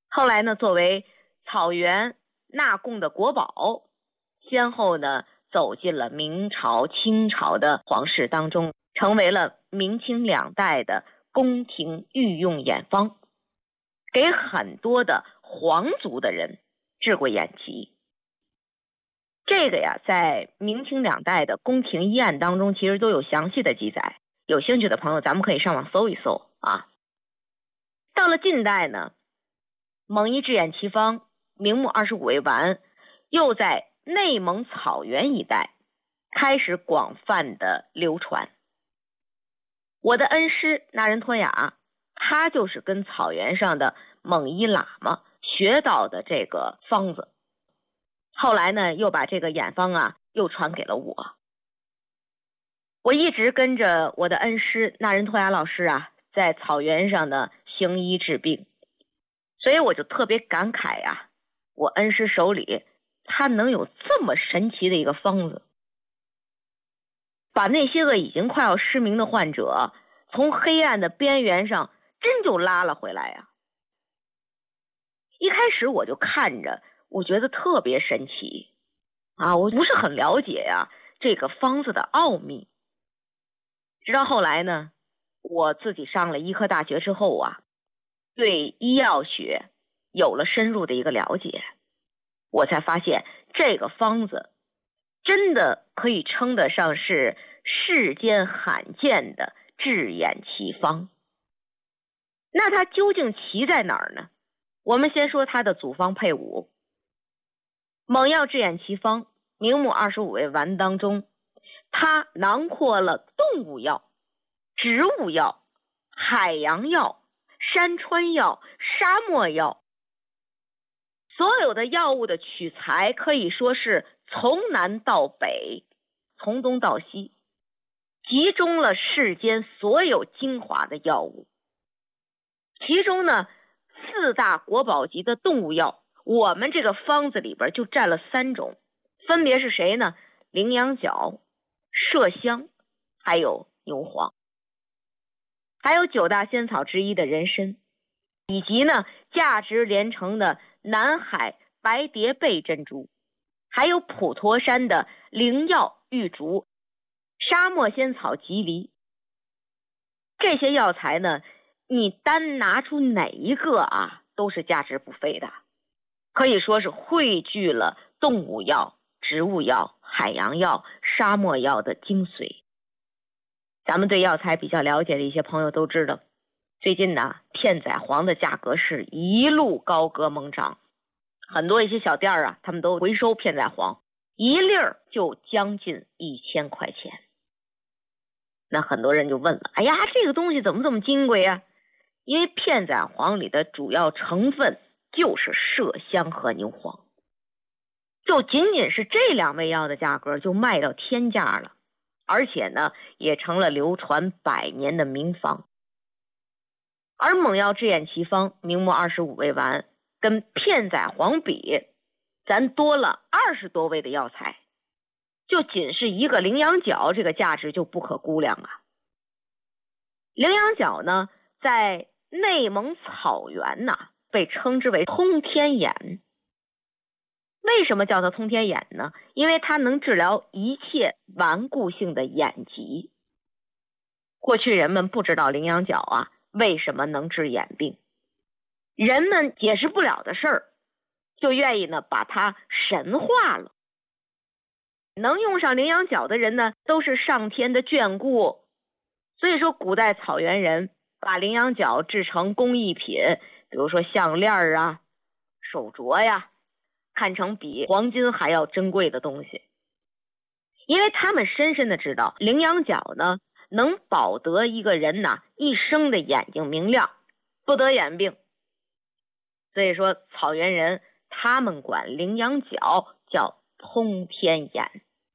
后来呢，作为草原纳贡的国宝，先后呢走进了明朝、清朝的皇室当中，成为了明清两代的宫廷御用眼方，给很多的皇族的人治过眼疾。这个呀，在明清两代的宫廷医案当中，其实都有详细的记载。有兴趣的朋友，咱们可以上网搜一搜啊。到了近代呢，蒙医治眼奇方明目25味丸又在内蒙草原一带开始广泛的流传。我的恩师那仁托雅，他就是跟草原上的蒙医喇嘛学到的这个方子，后来呢又把这个眼方啊又传给了我。我一直跟着我的恩师那仁托雅老师啊，在草原上呢行医治病，所以我就特别感慨呀，我恩师手里他能有这么神奇的一个方子，把那些个已经快要失明的患者从黑暗的边缘上真就拉了回来呀。一开始我就看着，我觉得特别神奇啊，我不是很了解呀这个方子的奥秘。直到后来呢，我自己上了医科大学之后啊，对医药学有了深入的一个了解，我才发现这个方子真的可以称得上是世间罕见的治眼奇方。那它究竟奇在哪儿呢？我们先说它的组方配伍。蒙药治眼奇方明目25味丸当中，它囊括了动物药、植物药、海洋药、山川药、沙漠药，所有的药物的取材可以说是从南到北，从东到西，集中了世间所有精华的药物。其中呢，4大国宝级的动物药，我们这个方子里边就占了3种，分别是谁呢？羚羊角、麝香，还有牛黄，还有9大仙草之一的人参，以及呢价值连城的南海白蝶贝珍珠，还有普陀山的灵药玉竹、沙漠仙草吉梨。这些药材呢，你单拿出哪一个啊，都是价值不菲的，可以说是汇聚了动物药、植物药、海洋药、沙漠药的精髓。咱们对药材比较了解的一些朋友都知道，最近呢片仔癀的价格是一路高歌猛涨，很多一些小店啊，他们都回收片仔癀，一粒儿就将近1000块钱。那很多人就问了，哎呀，这个东西怎么这么金贵啊？因为片仔癀里的主要成分就是麝香和牛黄，就仅仅是这2味药的价格就卖到天价了，而且呢也成了流传100年的名方。而蒙药治眼奇方明目25味丸跟片仔癀比，咱多了20多味的药材，就仅是一个羚羊角，这个价值就不可估量啊。羚羊角呢，在内蒙草原被称之为通天眼。为什么叫它通天眼呢？因为它能治疗一切顽固性的眼疾。过去人们不知道羚羊角啊为什么能治眼病，人们解释不了的事儿，就愿意呢把它神化了。能用上羚羊角的人呢，都是上天的眷顾。所以说古代草原人把羚羊角制成工艺品，比如说项链啊、手镯呀，看成比黄金还要珍贵的东西。因为他们深深的知道羚羊角呢能保得一个人一生的眼睛明亮，不得眼病。所以说草原人他们管羚羊角叫通天眼。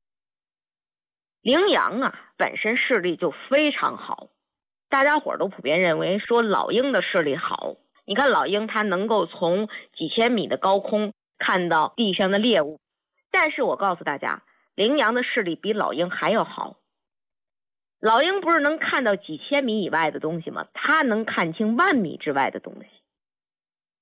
羚羊本身视力就非常好，大家伙都普遍认为说老鹰的视力好。你看老鹰它能够从几千米的高空看到地上的猎物，但是我告诉大家，羚羊的视力比老鹰还要好。老鹰不是能看到几千米以外的东西吗？它能看清10000米之外的东西。